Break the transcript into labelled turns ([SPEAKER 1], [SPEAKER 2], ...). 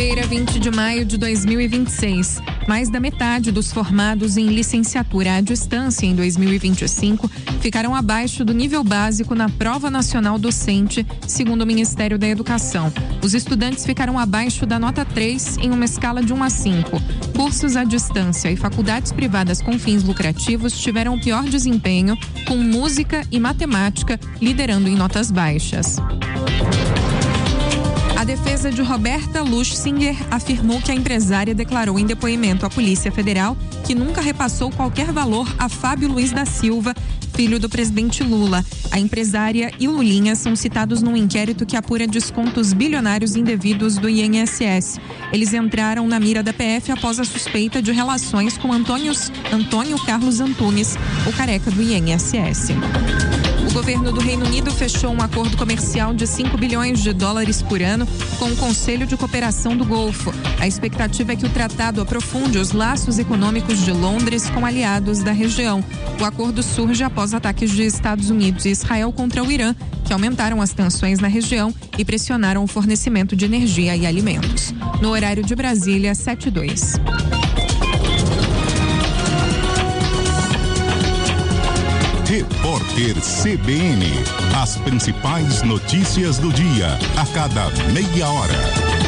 [SPEAKER 1] Quinta-feira, 20 de maio de 2026. Mais da metade dos formados em licenciatura à distância em 2025 ficaram abaixo do nível básico na Prova Nacional Docente, segundo o Ministério da Educação. Os estudantes ficaram abaixo da nota 3 em uma escala de 1 a 5. Cursos à distância e faculdades privadas com fins lucrativos tiveram o pior desempenho, com música e matemática liderando em notas baixas. A defesa de Roberta Luchsinger afirmou que a empresária declarou em depoimento à Polícia Federal que nunca repassou qualquer valor a Fábio Luiz da Silva, filho do presidente Lula. A empresária e Lulinha são citados num inquérito que apura descontos bilionários indevidos do INSS. Eles entraram na mira da PF após a suspeita de relações com Antônio Carlos Antunes, o careca do INSS. O governo do Reino Unido fechou um acordo comercial de 5 bilhões de dólares por ano com o Conselho de Cooperação do Golfo. A expectativa é que o tratado aprofunde os laços econômicos de Londres com aliados da região. O acordo surge após ataques de Estados Unidos e Israel contra o Irã, que aumentaram as tensões na região e pressionaram o fornecimento de energia e alimentos. No horário de Brasília, 7:02.
[SPEAKER 2] Repórter CBN. As principais notícias do dia, a cada meia hora.